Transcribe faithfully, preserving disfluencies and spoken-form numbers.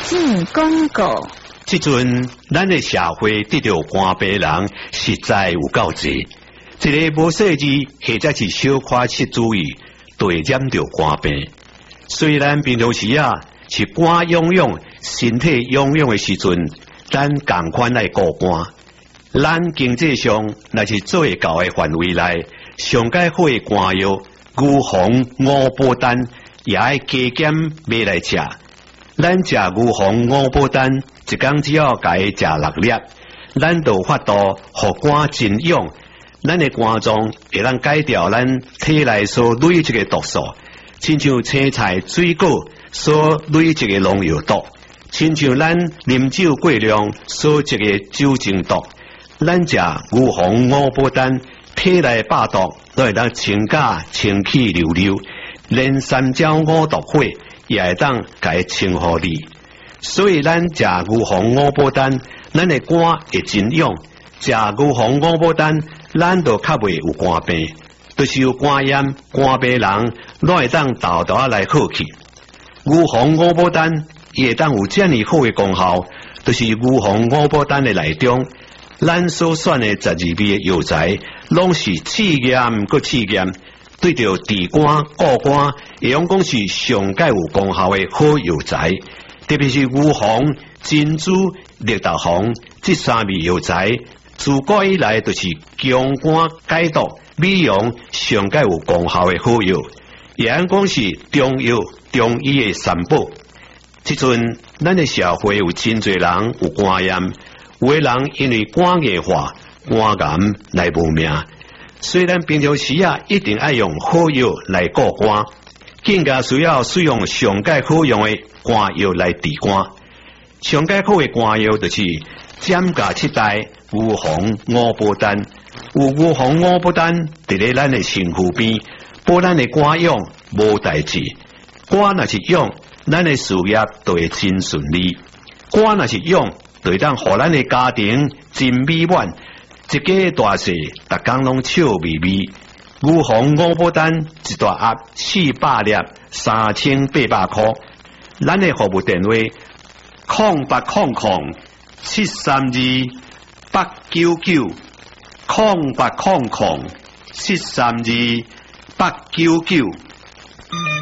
进广告。 即阵，咱的社会得到肝病人实在有够济，一个无细致或者是小可失注意，就会染到肝病。虽然平常时啊是肝痒痒、身体痒痒的时阵，咱共款来顾肝。咱经济上若是做会到的范围内，上解好的肝药，牛黄、乌波丹也爱加减买来食。咱食牛黄、乌波丹，一工只要家食六粒，咱就法度互肝真痒。咱的肝脏会当改掉咱体内所累积的毒素，亲像青菜、水果所累积的农药毒，亲像咱啉酒过量所积的酒精毒。咱食牛黄、乌波丹，体内百毒都会当清假、清气溜溜，连三焦五毒火也会当甲清互你。所以咱食牛黄、乌波丹，咱的肝会真痒；食牛黄、乌波丹，咱就较袂有肝病。就是有肝炎、肝病人，拢会当豆豆来好去。牛黄、乌波丹也会当有这么好的功效，就是牛黄、乌波丹的内中。咱所选的十二味的药材，拢是试验搁试验，对着治肝、固肝，会用讲是上界有功效的好药材。特别是牛黄、珍珠、绿豆黄这三味药材，自古以来就是强肝解毒、美容上界有功效的好药，也按讲是中药、中医的三宝。即阵，咱的社会有真侪人有肝炎。有的人因为肝硬化、肝癌来无命，虽然平常时啊一定要用好药来顾肝，更加需要使用上界好用的肝药来治肝。上界好的肝药就是giảm價七代牛黃烏波丹，有牛黃烏波丹伫咧咱的身躯邊，保咱的肝癢無代志。肝若是癢，咱的事業就會真順利；肝若是癢，就會當互咱的家庭真美滿，一家大細逐工攏笑眯眯。牛黃烏波丹一大盒四百粒，三千八百塊。咱的服務電話：空八空空七三二八九九，空八空空七三二八九九。